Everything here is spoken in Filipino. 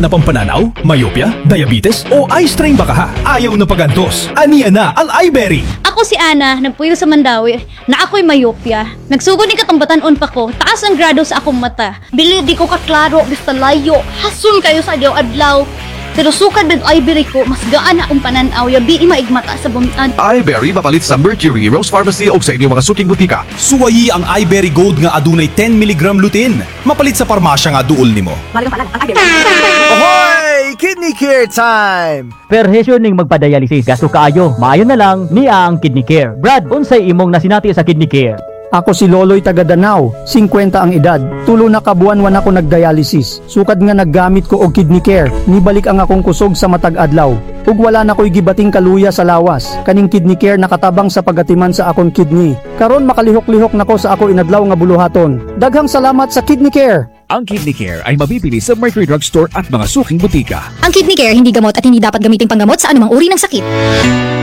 na pampananaw, myopia, diabetes, o eye strain ba ka ha? Ayaw na pagantos. Aniya na ang iBerry. Ako si Ana, nagpuyo sa Mandawi, na ako'y myopia. Nagsugod ni katambatan-on pa ko, taas ang grado sa akong mata. Bili di ko kaklaro, basta layo, hasun kayo sa adlaw-adlaw. Pero sukad ng iBerry ko, mas gaan na akong pananaw, yabi maigmata sa bumitan. iBerry mapalit sa Mercury, Rose Pharmacy o sa inyong mga suking butika. Suwayi ang iBerry Gold nga adunay 10 mg lutein. Mapalit sa parmasya nga duol nimo. Ahoy! Kidney Care time! Perhesyo ning magpa-dialysis, gasto kaayo. Maayo na lang niya ang Kidney Care. Brad, unsay imong nasinati sa Kidney Care? Ako si Loloy taga Danau, 50 ang edad. Tulo na kabuan-wan ako nagdialysis. Sukad nga naggamit ko og Kidney Care. Nibalik ang akong kusog sa matag adlaw. Ug wala na ko'y gibating kaluya sa lawas. Kaning Kidney Care nakatabang sa pagatiman sa akong kidney. Karon makalihok-lihok nako sa ako inadlaw nga buluhaton. Daghang salamat sa Kidney Care. Ang Kidney Care ay mabibili sa Mercury Drugstore at mga suking butika. Ang Kidney Care hindi gamot at hindi dapat gamitin panggamot sa anumang uri ng sakit.